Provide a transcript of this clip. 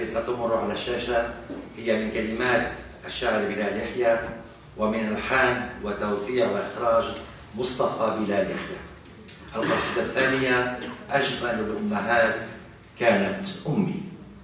ستمر على الشاشة هي من كلمات الشاعر بلال يحيى، ومن ألحان وتوزيع وإخراج مصطفى بلال يحيى. القصيدة الثانية: أجمل الأمهات كانت أمي.